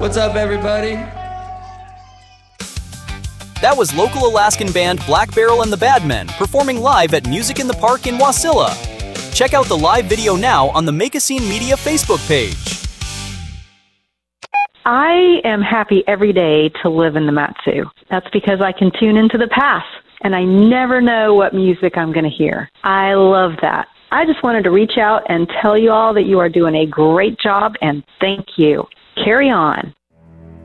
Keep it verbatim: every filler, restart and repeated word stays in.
What's up, everybody? That was local Alaskan band Black Barrel and the Bad Men performing live at Music in the Park in Wasilla. Check out the live video now on the Make a Scene Media Facebook page. I am happy every day to live in the Mat-Su. That's because I can tune into the past, and I never know what music I'm going to hear. I love that. I just wanted to reach out and tell you all that you are doing a great job, and thank you. Carry on.